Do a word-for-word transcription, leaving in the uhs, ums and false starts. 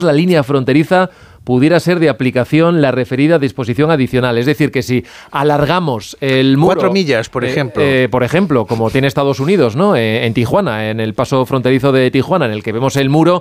la línea fronteriza pudiera ser de aplicación la referida disposición adicional. Es decir, que si alargamos el muro... Cuatro millas, por eh, ejemplo. Eh, por ejemplo, como tiene Estados Unidos, ¿no? Eh, en Tijuana, en el paso fronterizo de Tijuana, en el que vemos el muro,